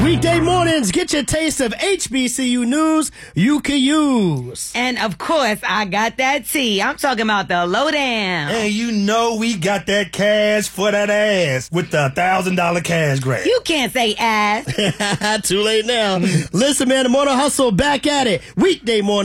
Weekday mornings, get your taste of HBCU news you can use. And of course, I got that tea. I'm talking about the lowdown. And you know we got that cash for that ass with the $1,000 cash grab. You can't say ass. Too late now. Listen, man, the Morning Hustle back at it. Weekday morning.